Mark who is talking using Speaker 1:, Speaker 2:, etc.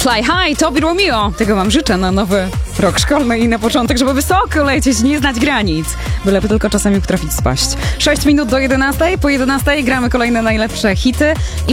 Speaker 1: Fly High, Toby Romeo. Tego wam życzę na nowy rok szkolny i na początek, żeby wysoko lecieć, nie znać granic. Byleby tylko czasami potrafić spaść. 6 minut do 11. Po 11 gramy kolejne najlepsze hity i